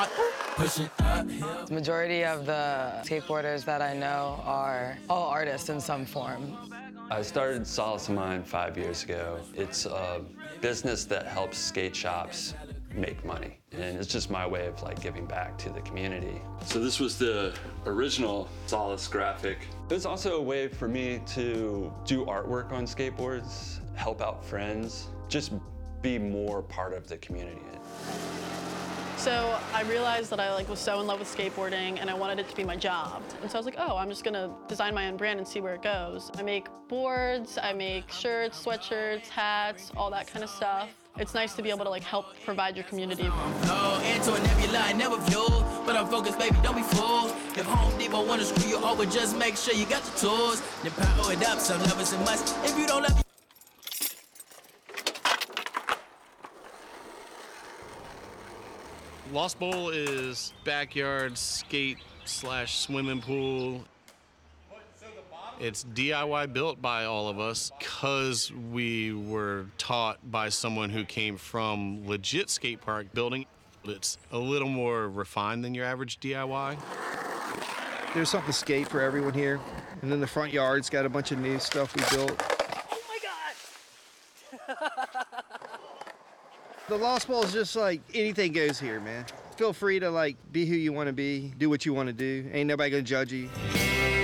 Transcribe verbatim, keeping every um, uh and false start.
The majority of the skateboarders that I know are all artists in some form. I started Solace of Mine five years ago. It's a business that helps skate shops make money, and it's just my way of like giving back to the community. So this was the original Solace graphic. It was also a way for me to do artwork on skateboards, help out friends, just be more part of the community. So I realized that I like was so in love with skateboarding and I wanted it to be my job. And so I was like, oh, I'm just gonna design my own brand and see where it goes. I make boards, I make shirts, sweatshirts, hats, all that kind of stuff. It's nice to be able to like help provide your community. No, into a nebula, I never fuel, but I'm focused, baby, don't be fooled. If Home Depot wanna screw you over, just make sure you got the tools. Then power it up, some love is a must. If you don't love it, Lost Bowl is backyard skate slash swimming pool. It's D I Y built by all of us because we were taught by someone who came from legit skate park building. It's a little more refined than your average D I Y. There's something to skate for everyone here. And then the front yard's got a bunch of new stuff we built. Oh my God! The Lost Bowl is just like anything goes here, man. Feel free to like be who you want to be, do what you want to do. Ain't nobody gonna judge you.